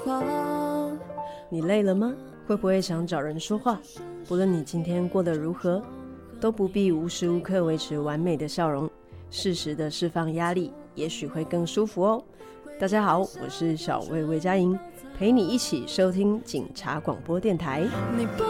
你累了吗？会不会想找人说话？不论你今天过得如何，都不必无时无刻维持完美的笑容，适时的释放压力，也许会更舒服哦。大家好，我是小魏魏佳莹，陪你一起收听警察广播电台。